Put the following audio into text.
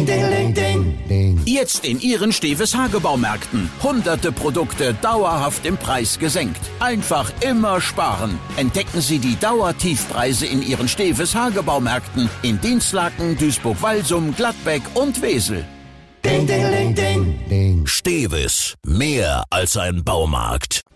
Jetzt in Ihren Steves Hagebaumärkten. Hunderte Produkte dauerhaft im Preis gesenkt. Einfach immer sparen. Entdecken Sie die Dauertiefpreise in Ihren Steves Hagebaumärkten in Dinslaken, Duisburg-Walsum, Gladbeck und Wesel. Steves, mehr als ein Baumarkt.